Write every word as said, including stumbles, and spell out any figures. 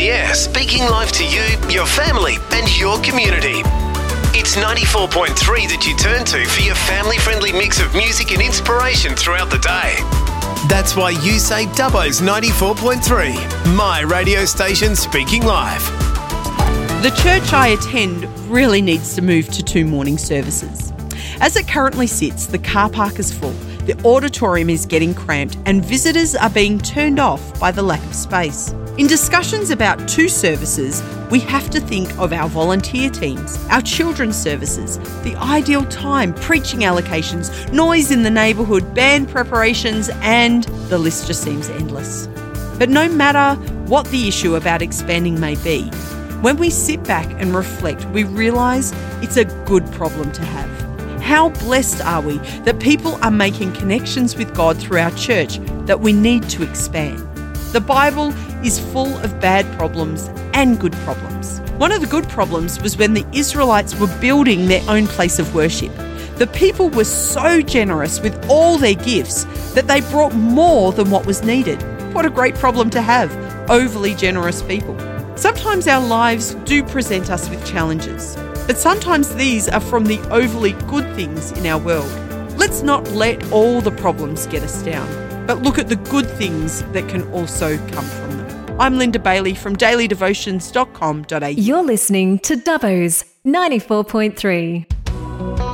Yeah, speaking life to you, your family and your community. It's ninety-four point three that you turn to for your family-friendly mix of music and inspiration throughout the day. That's why you say Dubbo's ninety-four point three, my radio station speaking live. The church I attend really needs to move to two morning services. As it currently sits, the car park is full, the auditorium is getting cramped, and visitors are being turned off by the lack of space. In discussions about two services, we have to think of our volunteer teams, our children's services, the ideal time, preaching allocations, noise in the neighbourhood, band preparations, and the list just seems endless. But no matter what the issue about expanding may be, when we sit back and reflect, we realise it's a good problem to have. How blessed are we that people are making connections with God through our church that we need to expand. The Bible is full of bad problems and good problems. One of the good problems was when the Israelites were building their own place of worship. The people were so generous with all their gifts that they brought more than what was needed. What a great problem to have, overly generous people. Sometimes our lives do present us with challenges, but sometimes these are from the overly good things in our world. Let's not let all the problems get us down, but look at the good things that can also come from them. I'm Linda Bailey from daily devotions dot com dot a u. You're listening to Dubbo's ninety-four point three.